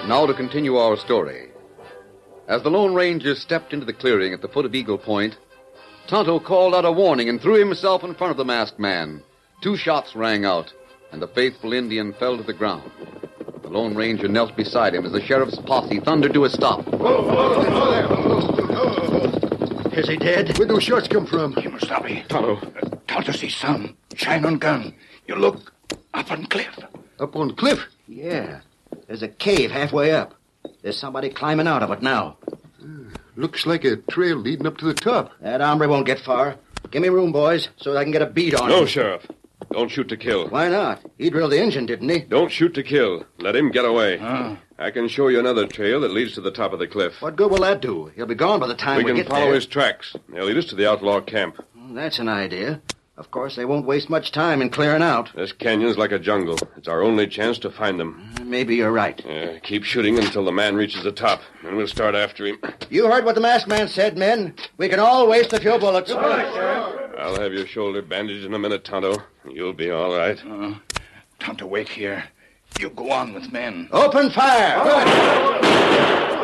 Now to continue our story. As the Lone Ranger stepped into the clearing at the foot of Eagle Point, Tonto called out a warning and threw himself in front of the masked man. 2 shots rang out, and the faithful Indian fell to the ground. The Lone Ranger knelt beside him as the sheriff's posse thundered to a stop. Is he dead? Where'd those shots come from? Kimasabi. Tonto. Tonto see sun. Shine on gun. You look up on cliff. Up on cliff? Yeah. There's a cave halfway up. There's somebody climbing out of it now. Looks like a trail leading up to the top. That hombre won't get far. Give me room, boys, so I can get a beat on him. No, Sheriff. Don't shoot to kill. Why not? He drilled the engine, didn't he? Don't shoot to kill. Let him get away. I can show you another trail that leads to the top of the cliff. What good will that do? He'll be gone by the time we can get follow there. his tracks. They'll lead us to the outlaw camp. That's an idea. Of course, they won't waste much time in clearing out. This canyon's like a jungle. It's our only chance to find them. Maybe you're right. Keep shooting until the man reaches the top, and we'll start after him. You heard what the masked man said, men. We can all waste a few bullets. I'll have your shoulder bandaged in a minute, Tonto. You'll be all right. Tonto, wait here. You go on with men. Open fire!